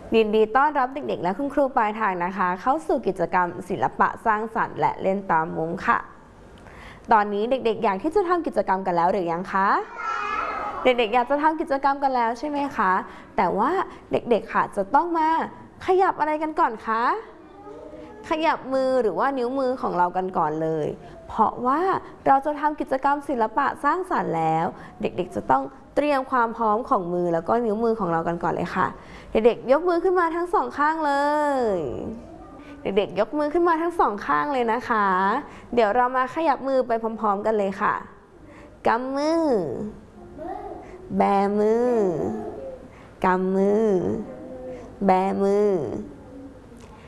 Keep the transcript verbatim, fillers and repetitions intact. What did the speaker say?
ยินดีต้อนรับเด็กๆและคุณครูปลายทางนะคะเข้าสู่กิจกรรมศิลปะสร้างสรรค์และเล่นตามมุมค่ะตอนนี้เด็กๆอยากที่จะทำกิจกรรมกันแล้วหรือยังคะเด็กๆอยากจะทำกิจกรรมกันแล้วใช่ไหมคะแต่ว่าเด็กๆค่ะจะต้องมาขยับอะไรกันก่อนคะขยับมือหรือว่านิ้วมือของเรากันก่อนเลยเพราะว่าเราจะทำกิจกรรมศิลปะสร้างสรรค์แล้วเด็กๆจะต้องเตรียมความพร้อมของมือแล้วก็นิ้วมือของเรากันก่อนเลยค่ะเด็กๆยกมือขึ้นมาทั้งสองข้างเลยเด็กๆยกมือขึ้นมาทั้งสองข้างเลยนะคะเดี๋ยวเรามาขยับมือไปพร้อมๆกันเลยค่ะกำมือแบมือกำมือแบมือ